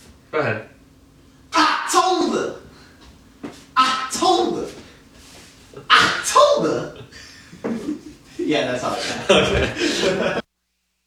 Go ahead. October. October. October. Yeah, that's how it sounds. Okay.